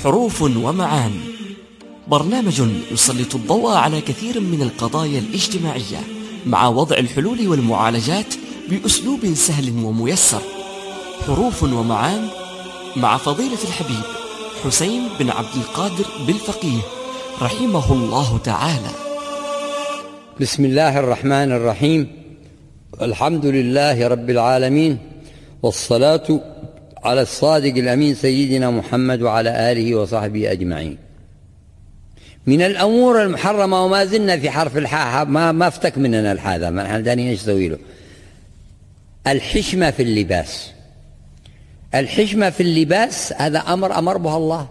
حروف ومعان، برنامج يسلط الضوء على كثير من القضايا الاجتماعية مع وضع الحلول والمعالجات بأسلوب سهل وميسر. حروف ومعان مع فضيلة الحبيب حسين بن عبد القادر بالفقيه رحمه الله تعالى. بسم الله الرحمن الرحيم. الحمد لله رب العالمين، والصلاة على الصادق الأمين سيدنا محمد وعلى آله وصحبه أجمعين. من الأمور المحرمة، وما زلنا في حرف الحاء، ما افتك مننا الحاء، ما نحن دانين ايش نسوي له. الحشمة في اللباس. الحشمة في اللباس هذا أمر به الله،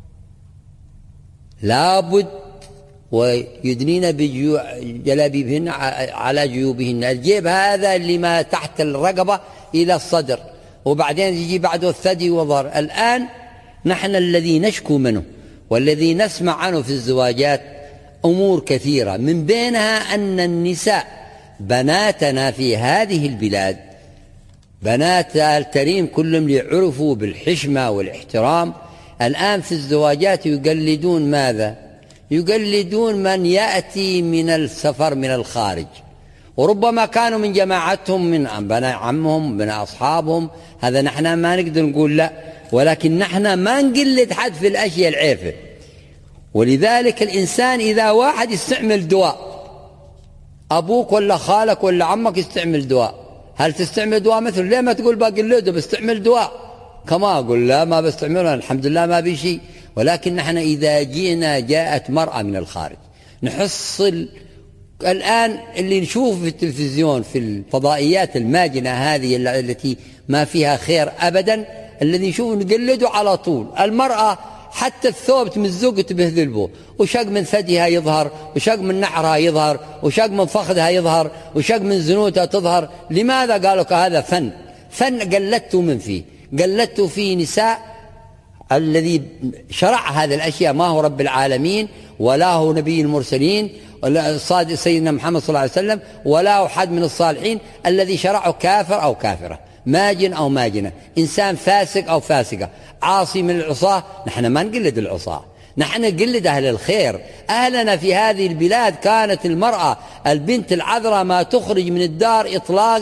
لابد ويدنين بجلابيبهن على جيوبهن. الجيب هذا اللي ما تحت الرقبة إلى الصدر، وبعدين يجي بعده الثدي والظهر. الآن نحن الذي نشكو منه والذي نسمع عنه في الزواجات أمور كثيرة، من بينها أن النساء بناتنا في هذه البلاد، بنات الكريم كلهم اللي عرفوا بالحشمة والاحترام، الآن في الزواجات يقلدون ماذا؟ يقلدون من يأتي من السفر من الخارج، وربما كانوا من جماعتهم، من بنات عمهم، من أصحابهم. هذا نحن ما نقدر نقول لا، ولكن نحن ما نقلد حد في الأشياء العيفة. ولذلك الإنسان إذا واحد يستعمل دواء، أبوك ولا خالك ولا عمك يستعمل دواء، هل تستعمل دواء مثل؟ ليه ما تقول بقلده بستعمل دواء؟ كما أقول لا ما بستعمله، الحمد لله ما بشيء. ولكن نحن إذا جاءت مرأة من الخارج، نحصل الآن اللي نشوف في التلفزيون في الفضائيات الماجنة هذه التي ما فيها خير أبدا، الذي نشوف نقلده على طول. المرأة حتى الثوب تمزق وتبهذل به، وشق من ثديها يظهر، وشق من نحرها يظهر، وشق من فخذها يظهر، وشق من زنوتها تظهر. لماذا؟ قالوا هذا فن قلدته من فيه، قلدته في نساء. الذي شرع هذه الأشياء ما هو رب العالمين، ولا هو نبي المرسلين، ولا صادق سيدنا محمد صلى الله عليه وسلم، ولا أحد من الصالحين. الذي شرعه كافر أو كافرة، ماجن أو ماجنة، إنسان فاسق أو فاسقة، عاصي من العصاة. نحن ما نقلد العصاة، نحن نقلد أهل الخير. أهلنا في هذه البلاد كانت المرأة البنت العذراء ما تخرج من الدار إطلاقا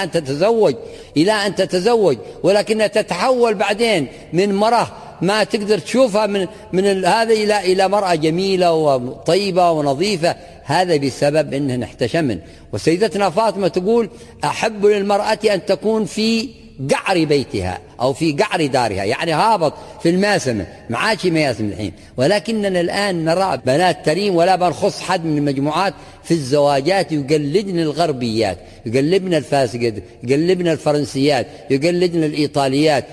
إلى أن تتزوج، ولكنها تتحول بعدين من مرأة ما تقدر تشوفها من هذا إلى مرأة جميلة وطيبة ونظيفة. هذا بسبب أننا احتشمن. وسيدتنا فاطمة تقول: أحب للمرأة أن تكون في قعر بيتها أو في قعر دارها، يعني هابط في الماسمة، ما عادش مياسم الحين. ولكننا الآن نرى بنات تريم، ولا بنخص حد من المجموعات في الزواجات يقلدن الغربيات، يقلدن الفاسقات، يقلدن الفرنسيات، يقلدن الإيطاليات،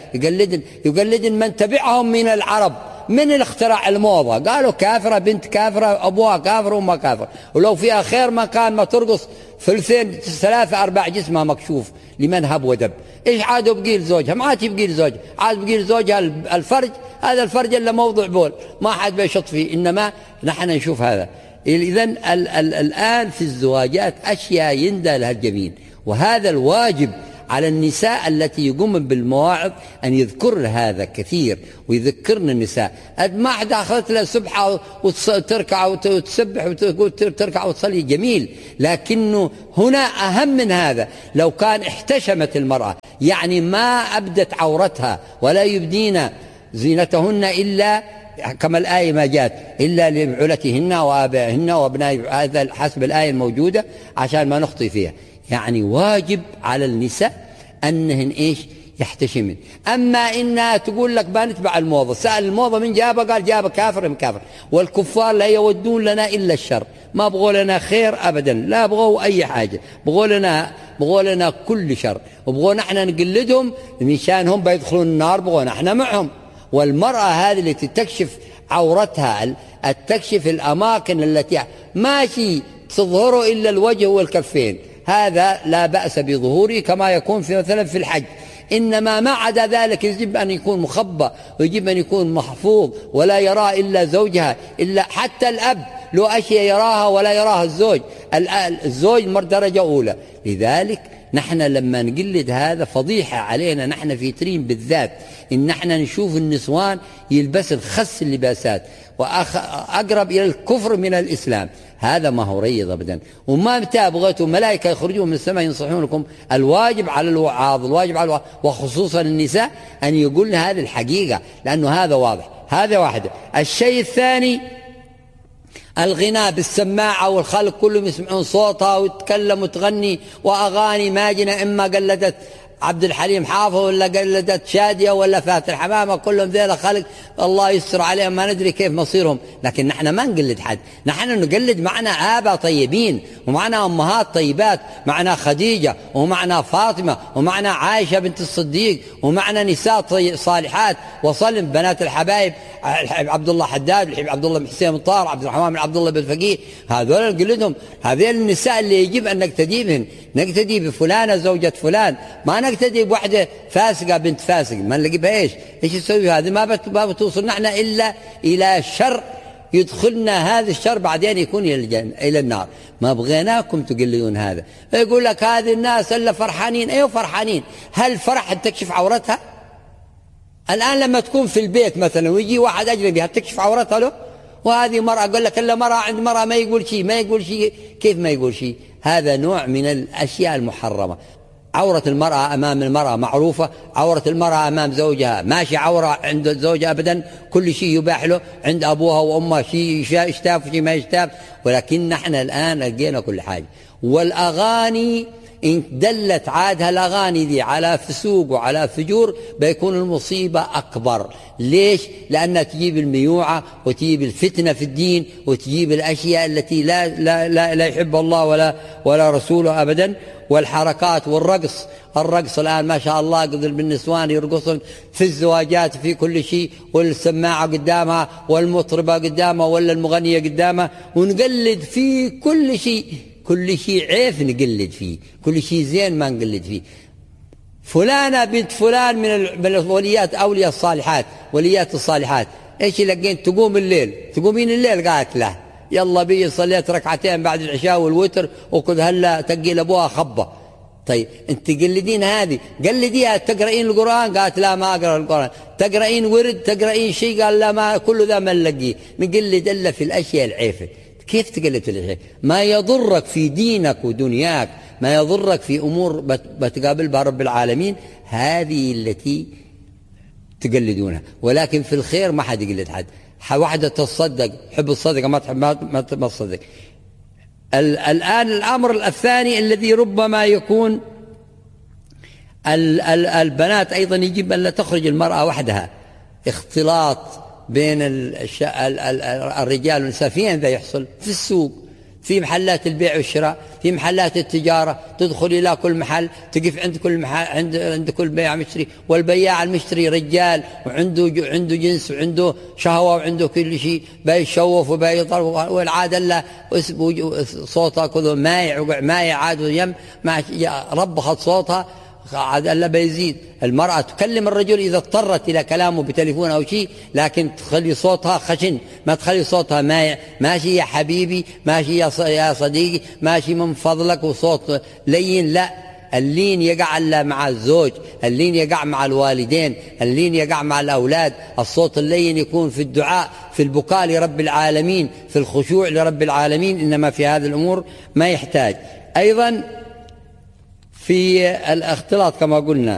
يقلدن من تبعهم من العرب، من الاختراع الموضة. قالوا كافرة بنت كافرة، أبوها كافر وأمها كافر، ولو فيها خير ما كان ما ترقص ثلثين ثلاثة أرباع جسمها مكشوف لمن هب ودب. إيش عاد يبقي لزوجها؟ ما عاد يبقي لزوجها، عاد يبقي لزوجها الفرج. هذا الفرج إلا موضع بول، ما حد بيشط فيه، إنما نحن نشوف هذا. إذن الآن في الزواجات أشياء يندى لها الجميل، وهذا الواجب على النساء التي يقومن بالمواعظ أن يذكر هذا كثير، ويذكرن النساء. ما حد أخذت لها سبحة وتركع وتسبح وتقول تركع وتصلي، جميل، لكنه هنا أهم من هذا. لو كان احتشمت المرأة، يعني ما أبدت عورتها ولا يبدين زينتهن إلا كما الآية ما جاءت، إلا لبعولتهن وآبائهن وابناء، هذا حسب الآية الموجودة عشان ما نخطي فيها. يعني واجب على النساء أنهن إيش؟ يحتشمن. أما إنها تقول لك بنتبع الموضة، سأل الموضة من جابه، قال جابه كافر من كافر. والكفار لا يودون لنا إلا الشر، ما بغوا لنا خير أبدا، لا بغوا أي حاجة، بغوا لنا كل شر، وبغوا نحن نقلدهم مشان هم بيدخلون النار، بغوا نحن معهم. والمرأة هذه التي تكشف عورتها، تكشف الأماكن التي ماشي تظهر إلا الوجه والكفين، هذا لا بأس بظهوره كما يكون في مثلا في الحج. إنما ما عدا ذلك يجب أن يكون مخبى، ويجب أن يكون محفوظ، ولا يراه إلا زوجها، إلا حتى الأب له أشياء يراها ولا يراها الزوج. الزوج درجة أولى. لذلك نحن لما نقلد هذا فضيحة علينا نحن في ترين بالذات، إن نحن نشوف النسوان يلبس الخس اللباسات وأقرب إلى الكفر من الإسلام. هذا ما هو ريض أبدا. وما متى بغيتوا ملائكة يخرجون من السماء ينصحونكم. الواجب على الوعاظ، الواجب على الوعاظ وخصوصا النساء أن يقولن هذه الحقيقة، لأنه هذا واضح. هذا واحد. الشيء الثاني الغناء بالسماعة والخلق كلهم يسمعون صوتها وتتكلم وتغني وأغاني ماجنة، إما قلدت عبد الحليم حافظ ولا قلدت شادية ولا فاتن حمامة، كلهم ذيلا خلق الله يستر عليهم ما ندري كيف مصيرهم. لكن نحن ما نقلد حد، نحن نقلد معنا آباء طيبين ومعنا أمهات طيبات، معنا خديجة ومعنا فاطمة ومعنا عائشة بنت الصديق ومعنا نساء صالحات وصلم بنات الحبايب، عبد الله حداد، الحبيب عبد الله بن حسين مطار، عبد الرحمن بن عبد الله بن فقيه، هذول نقلدهم. هذول النساء اللي يجب أن نقتدي بهن، نقتدي بفلانة زوجة فلان، ما نقتدي بوحدة فاسقة بنت فاسق ما نلاقي بها ايش يسوي. هذا ما بتوصل نحن إلا إلى شر يدخلنا هذا الشر بعدين يكون إلى النار. ما بغيناكم تقلدون هذا. يقول لك هذه الناس إلا فرحانين. أيوه فرحانين. هل فرح تكشف عورتها؟ الآن لما تكون في البيت مثلا ويجي واحد أجنبي هتكشف عورتها له؟ وهذه مرأة أقول لك إلا مرأة عند مرأة ما يقول شيء، ما يقول شيء. كيف ما يقول شيء؟ هذا نوع من الأشياء المحرمة. عورة المرأة أمام المرأة معروفة، عورة المرأة أمام زوجها ماشي عورة عند زوجها أبدا، كل شيء يباح له، عند أبوها وأمها شيء يشتاف وشيء ما يشتاف. ولكن نحن الآن لقينا كل حاجة. والأغاني إن دلت عادها الأغاني دي على فسوق وعلى فجور بيكون المصيبة أكبر. ليش؟ لأنها تجيب الميوعة وتجيب الفتنة في الدين وتجيب الأشياء التي لا يحب الله ولا رسوله أبدا. والحركات والرقص، الرقص الآن ما شاء الله قدر بالنسوان يرقصون في الزواجات في كل شيء، والسماعة قدامها والمطربة قدامها ولا المغنية قدامها، ونقلد في كل شيء. كل شيء عيف نقلد فيه، كل شيء زين ما نقلد فيه. فلانة بنت فلان من الوليات أولياء الصالحات، وليات الصالحات، إيش لقين تقوم الليل، تقومين الليل قالت له يلا بي صليت ركعتين بعد العشاء والوتر وكذ هلا تقي لابوها خبة. طيب انت قلدين هذه، قلديها. تقرأين القرآن؟ قالت لا ما أقرأ القرآن. تقرأين ورد، تقرأين شيء؟ قال لا ما كل ذا ما نلاقيه. نقلد إلا في الأشياء العيفة. كيف تقلد في الأشياء؟ ما يضرك في دينك ودنياك، ما يضرك في أمور بتقابل بها رب العالمين، هذه التي تقلدونها. ولكن في الخير ما حد يقلد حد. واحدة تصدق، حب الصدقة ما تحب ما تصدق. الآن الأمر الثاني الذي ربما يكون البنات أيضا يجب أن لا تخرج المرأة وحدها. اختلاط بين الرجال والنساء فين ذا يحصل؟ في السوق، في محلات البيع والشراء، في محلات التجارة. تدخل إلى كل محل، تقف عند كل محل، عند كل بياع مشتري، والبياع المشتري رجال وعنده جنس وعنده شهوة وعنده كل شيء، بيشوف وبيطلب. والعادة لا صوتها كله مايع عاد يم ما ربخت صوتها عاد الا بيزيد. المرأة تكلم الرجل إذا اضطرت إلى كلامه بتليفون أو شيء، لكن تخلي صوتها خشن، ما تخلي صوتها مايع. ماشي يا حبيبي، ماشي يا صديقي، ماشي من فضلك، وصوت لين. لا، اللين يقع إلا مع الزوج، اللين يقع مع الوالدين، اللين يقع مع الأولاد. الصوت اللين يكون في الدعاء، في البكاء لرب العالمين، في الخشوع لرب العالمين. إنما في هذه الأمور ما يحتاج. أيضا في الاختلاط كما قلنا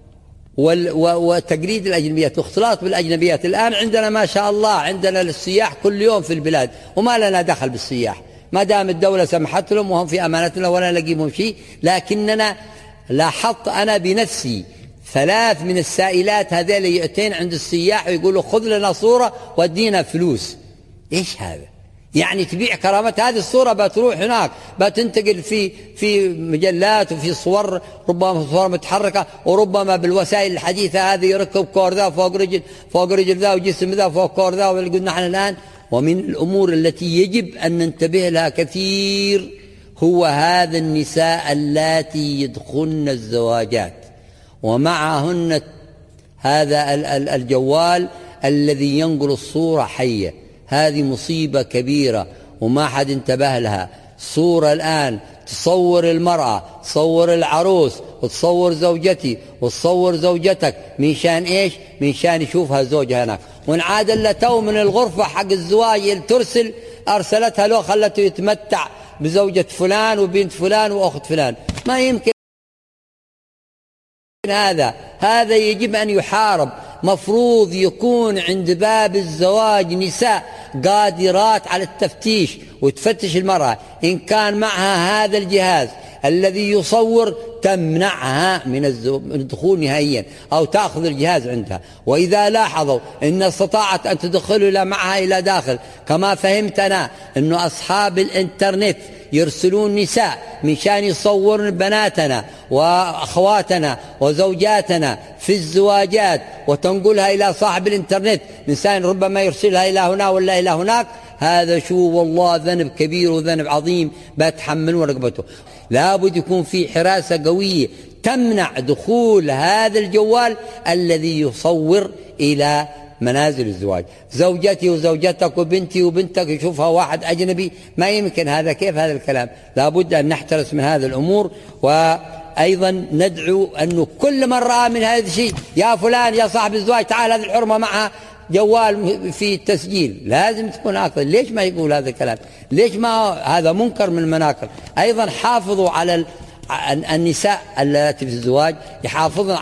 وتقليد الأجنبيات واختلاط بالأجنبيات. الآن عندنا ما شاء الله عندنا السياح كل يوم في البلاد، وما لنا دخل بالسياح ما دام الدولة سمحت لهم وهم في أمانتنا ولا نلاقيهم شيء. لكننا لاحظت أنا بنفسي 3 من السائلات هذيل يأتين عند السياح ويقولوا خذ لنا صورة ودينا فلوس. إيش هذا؟ يعني تبيع كرامة. هذه الصورة بتروح هناك بتنتقل في مجلات وفي صور، ربما صور متحركة، وربما بالوسائل الحديثة هذه يركب كور ذا فوق رجل ذا وجسم ذا فوق كور ذا. وقلنا نحن الآن ومن الأمور التي يجب أن ننتبه لها كثير هو هذا النساء اللاتي يدخلن الزواجات ومعهن هذا الجوال الذي ينقل الصورة حية. هذه مصيبة كبيرة وما حد انتبه لها. صورة الآن تصور المرأة، تصور العروس، وتصور زوجتي، وتصور زوجتك، من شان إيش؟ من شان يشوفها زوجها هناك. وانعاد إلا تو من الغرفة حق الزواج ترسل، أرسلتها له خلته يتمتع بزوجة فلان وبنت فلان وأخت فلان. ما يمكن هذا يجب أن يحارب. مفروض يكون عند باب الزواج نساء قادرات على التفتيش وتفتش المرأة، إن كان معها هذا الجهاز الذي يصور تمنعها من الدخول نهائيا أو تأخذ الجهاز عندها. وإذا لاحظوا أن استطاعت أن تدخل معها إلى داخل، كما فهمت أنا أن أصحاب الإنترنت يرسلون نساء من شان يصورن بناتنا وأخواتنا وزوجاتنا في الزواجات وتنقلها إلى صاحب الإنترنت، إنسان ربما يرسلها إلى هنا ولا إلى هناك. هذا شو والله ذنب كبير وذنب عظيم بتحملون رقبته. لابد يكون في حراسة قوية تمنع دخول هذا الجوال الذي يصور إلى منازل الزواج. زوجتي وزوجتك وبنتي وبنتك يشوفها واحد أجنبي، ما يمكن هذا. كيف هذا الكلام؟ لابد أن نحترس من هذه الأمور. وأيضا ندعو أنه كل من رأى من هذا الشيء، يا فلان يا صاحب الزواج تعال هذه الحرمة معها جوال في التسجيل، لازم تكون أكثر. ليش ما يقول هذا الكلام؟ ليش ما هذا منكر من المناكر؟ أيضا حافظوا على النساء التي في الزواج، يحافظن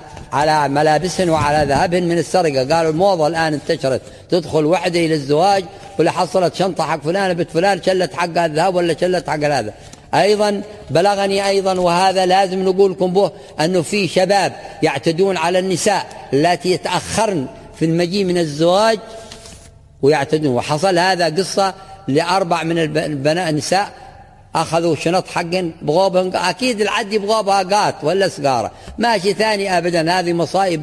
على ملابسهن وعلى ذهبهن من السرقة. قالوا الموضة الآن انتشرت، تدخل وحدة إلى الزواج ولا حصلت شنطة حق فلان بنت فلان شلت حق الذهب ولا شلت حق هذا. أيضا بلغني أيضا، وهذا لازم نقول لكم به، أنه في شباب يعتدون على النساء التي يتأخرن في المجيء من الزواج ويعتدون. وحصل هذا قصة ل4 من النساء أخذوا شنط حقن بغوبهم، أكيد العد بغوبها قات ولا سقارة، ماشي ثاني أبدا. هذه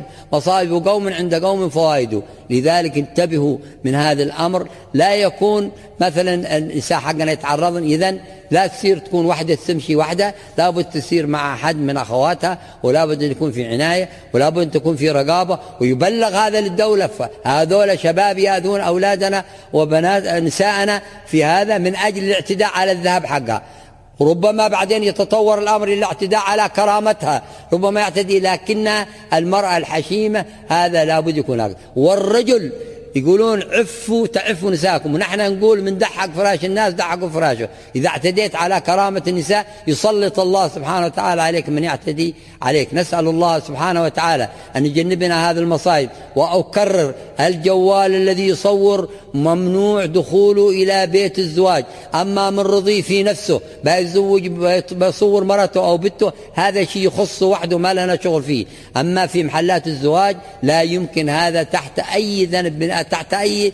مصائب قوم عند قوم فوائد. لذلك انتبهوا من هذا الأمر، لا يكون مثلا النساء حقنا يتعرضن. إذن لا تصير تكون وحدة تمشي وحدة، لابد تسير مع أحد من أخواتها، ولابد أن يكون في عناية، ولابد أن تكون في رقابة، ويبلغ هذا للدولة. هذول شباب يأذون أولادنا وبنات نساءنا في هذا من أجل الاعتداء على الذهب حقها. ربما بعدين يتطور الأمر إلى الاعتداء على كرامتها، ربما يعتدي. لكن المرأة الحشيمة هذا لابد يكون هذا. والرجل يقولون تعفوا نساءكم، ونحن نقول من دحق فراش الناس دحقوا فراشه. إذا اعتديت على كرامة النساء يسلط الله سبحانه وتعالى عليك من يعتدي عليك. نسأل الله سبحانه وتعالى أن يجنبنا هذا المصائب. وأكرر، الجوال الذي يصور ممنوع دخوله إلى بيت الزواج. أما من رضي في نفسه بيزوج بيصور مرته أو بنته، هذا شيء يخصه وحده ما لنا شغل فيه. أما في محلات الزواج لا يمكن هذا تحت أي ذنب، تحت أي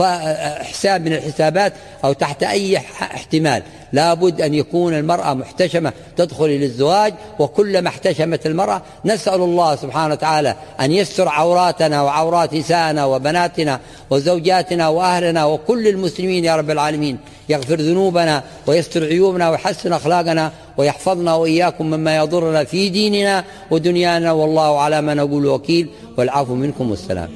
حساب من الحسابات أو تحت أي احتمال. لابد أن يكون المرأة محتشمة تدخل إلى الزواج. وكلما احتشمت المرأة نسأل الله سبحانه وتعالى أن يستر عوراتنا وعورات نسائنا وبناتنا وزوجاتنا وأهلنا وكل المسلمين يا رب العالمين. يغفر ذنوبنا ويستر عيوبنا ويحسن أخلاقنا ويحفظنا وإياكم مما يضرنا في ديننا ودنيانا. والله على ما نقول وكيل، والعفو منكم والسلام.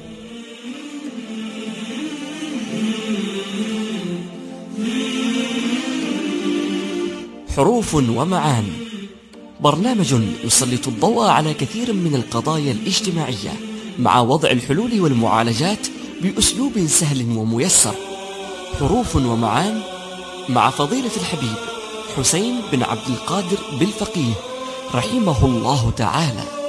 حروف ومعان، برنامج يسلط الضوء على كثير من القضايا الاجتماعية مع وضع الحلول والمعالجات بأسلوب سهل وميسر. حروف ومعان مع فضيلة الحبيب حسين بن عبد القادر بالفقيه رحمه الله تعالى.